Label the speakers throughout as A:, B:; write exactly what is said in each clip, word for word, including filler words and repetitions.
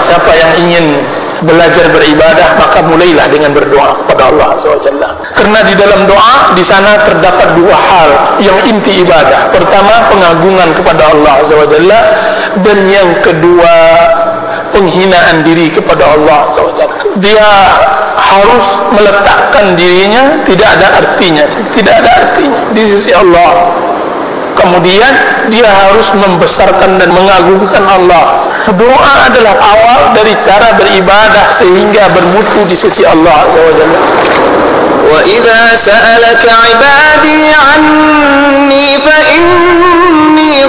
A: siapa yang ingin belajar beribadah, maka mulailah dengan berdoa kepada Allah azza wa jalla. Karena di dalam doa di sana terdapat dua hal yang inti ibadah. Pertama, pengagungan kepada Allah azza wa jalla, dan yang kedua, penghinaan diri kepada Allah azza wa jalla. Dia harus meletakkan dirinya tidak ada artinya, tidak ada artinya di sisi Allah. Kemudian dia harus membesarkan dan mengagungkan Allah. Doa adalah awal dari cara beribadah sehingga bermutu di sisi Allah azza wa jalla.
B: Wa idza sa'alaka 'ibadi 'anni fa inni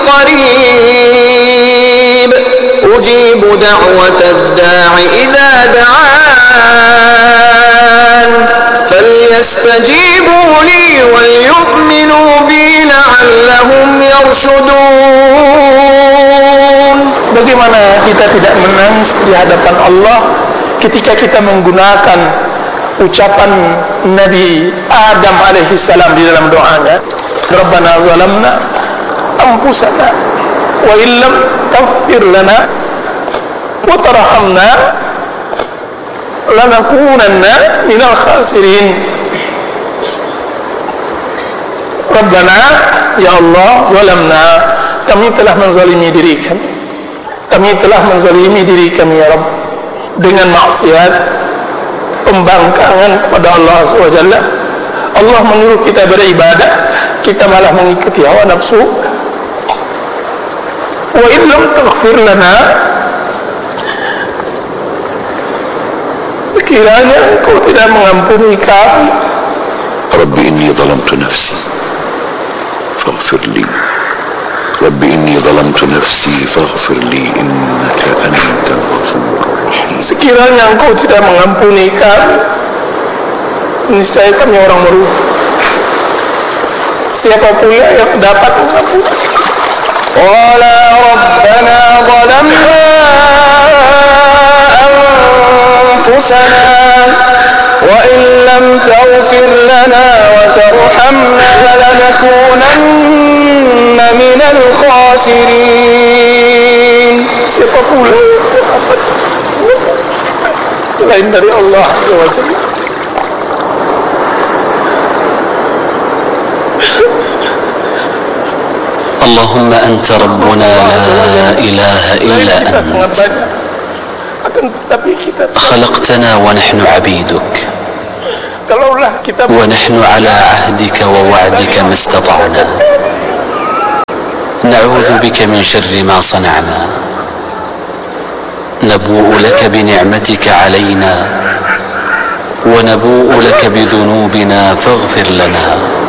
B: qarib ujibu da'watad da'i idza da'an falyastajibu li wal yu'minu bi la'allahum yarshudun.
A: Bagaimana kita tidak menangis di hadapan Allah ketika kita menggunakan ucapan Nabi Adam alaihi salam di dalam doanya, Rabbana zalamna anfusana wa illam taghfir lana wa tarhamna lanakunanna minal khasirin. Rabbana, ya Allah, zalamna, kami telah menzalimi diri kami kami telah menzalimi diri kami ya Rabb dengan maksiat, pembangkangan kepada Allah subhanahu wa taala. Allah menyuruh kita beribadah, kita malah mengikuti hawa nafsu. Wa illam taghfir lana, sekiranya Engkau tidak mengampuni kami.
C: Rabbi inni zalamtu nafsi faghfir li. Rabbi inni zalamtu nafsi faghfir li innaka antal ghafurur rahim.
A: Sekiranya Engkau tidak mengampuni kami, niscaya kami orang merugi. Siapa pula yang dapat mengampuni?
B: Qala rabbana zalamna anfusana wa in lam taghfir lana wa tarhamna lanakunanna minal khasirin.
A: Siapa pula yang dapat selain dari Allah azza wa jalla?
D: Allahumma anta rabbuna la ilaha illa anta khalaqtana wa nahnu abiduk wa nahnu ala ahdika wa wa'dika mastata'na na'udhu bika min sharri ma sana'na nabu'u laka bi ni'matika alayna wa nabu'u laka bi dhunubina faghfir lana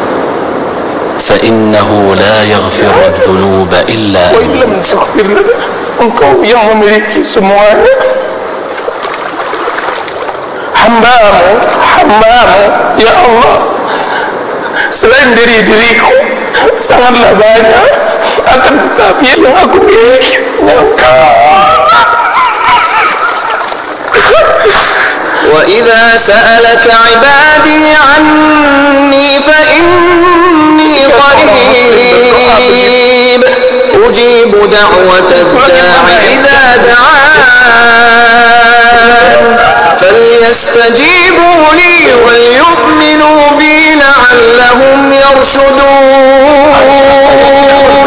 D: فإنه لا يغفر الذنوب إلا أنت.
A: Engkau yang memiliki semuanya. Hambamu, hambamu, ya Allah, selain diri diriku sangatlah banyak, akan tetapi yang aku miliki hanya Engkau.
B: وإذا سألك عبادي عني فإني قريب أجيب دعوة الداع إذا دعان فليستجيبوا لي وليؤمنوا بي لعلهم يرشدون.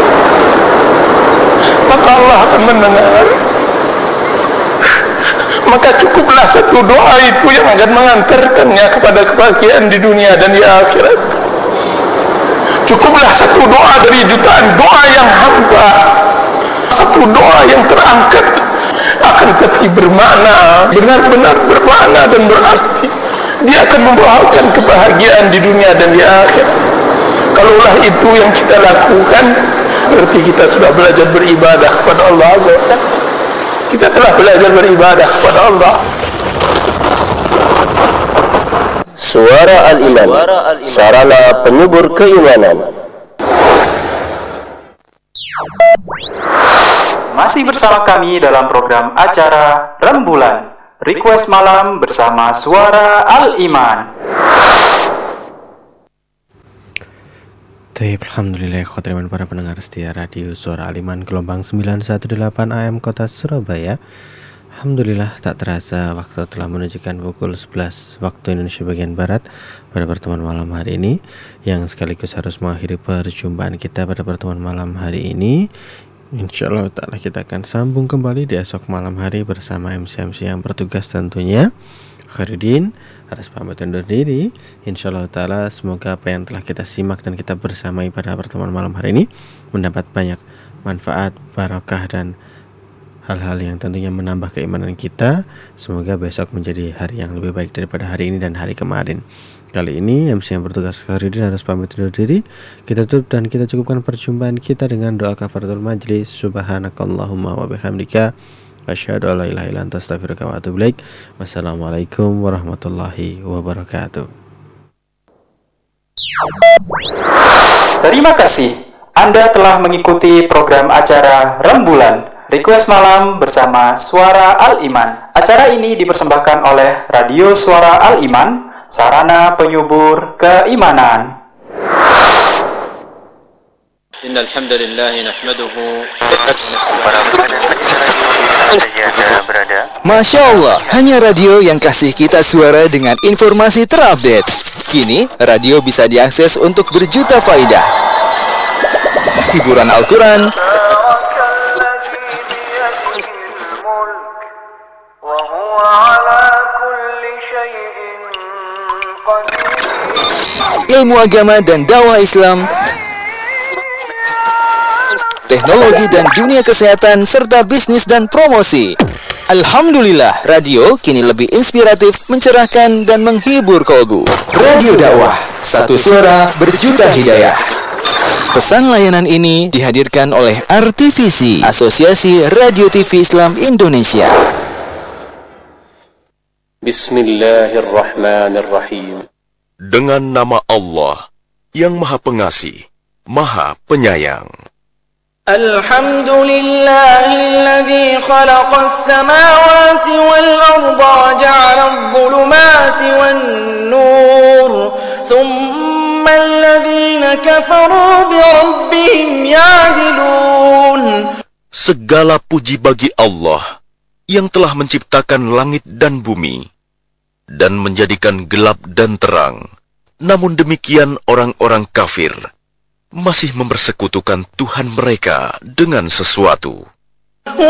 A: Maka Allah akan mendengar. Maka cukuplah satu doa itu yang akan mengantarkannya kepada kebahagiaan di dunia dan di akhirat. Cukuplah satu doa dari jutaan doa yang hamba, satu doa yang terangkat, akan tetapi bermakna, benar-benar bermakna dan berarti. Dia akan membawakan kebahagiaan di dunia dan di akhirat. Kalaulah itu yang kita lakukan, berarti kita sudah belajar beribadah kepada Allah azza wa jalla. Kita telah belajar beribadah kepada Allah.
E: Suara Al-Iman, sarana penyubur keimanan.
F: Masih bersama kami dalam program acara Rembulan Request Malam bersama Suara Al-Iman.
G: Baik, alhamdulillah khotiriman para pendengar setia radio Suara Al-Iman gelombang sembilan satu delapan A M Kota Surabaya. Alhamdulillah, tak terasa waktu telah menunjukkan pukul sebelas waktu Indonesia bagian Barat pada pertemuan malam hari ini, yang sekaligus harus mengakhiri perjumpaan kita pada pertemuan malam hari ini. Insyaallah ta'ala kita akan sambung kembali di esok malam hari bersama M C M C yang bertugas tentunya. Khairuddin harus pamit undur diri. Insyaallah ta'ala semoga apa yang telah kita simak dan kita bersamai pada pertemuan malam hari ini mendapat banyak manfaat, barakah, dan hal-hal yang tentunya menambah keimanan kita. Semoga besok menjadi hari yang lebih baik daripada hari ini dan hari kemarin. Kali ini M C yang bertugas Khairuddin harus pamit undur diri. Kita tutup dan kita cukupkan perjumpaan kita dengan doa kafaratul majlis. Subhanakallahumma wa bihamdika asyhadu an la ilaha illa anta astaghfiruka wa atubu ilaik. Wassalamualaikum warahmatullahi wabarakatuh.
F: Terima kasih Anda telah mengikuti program acara Rembulan Request Malam bersama Suara Al-Iman. Acara ini dipersembahkan oleh Radio Suara Al-Iman, sarana penyubur keimanan.
H: Innal hamdalillah nahmaduhu.
I: Masya Allah, hanya radio yang kasih kita suara dengan informasi terupdate. Kini, radio bisa diakses untuk berjuta faidah. Hiburan Al-Quran, ilmu agama dan dakwah Islam, teknologi dan dunia kesehatan, serta bisnis dan promosi. Alhamdulillah, radio kini lebih inspiratif, mencerahkan, dan menghibur kolbu. Radio dakwah, satu suara berjuta hidayah. Pesan layanan ini dihadirkan oleh R T V C, Asosiasi Radio T V Islam Indonesia.
C: Bismillahirrahmanirrahim. Dengan nama Allah yang Maha Pengasih, Maha Penyayang.
B: Alhamdulillahilladzi khalaqas samawati wal arda wa ja'ala adh-dhulumati wan nur. Thumma alladhina kafaru bi rabbihim ya'dilun.
C: Segala puji bagi Allah yang telah menciptakan langit dan bumi dan menjadikan gelap dan terang. Namun demikian orang-orang kafir masih mempersekutukan Tuhan mereka dengan sesuatu.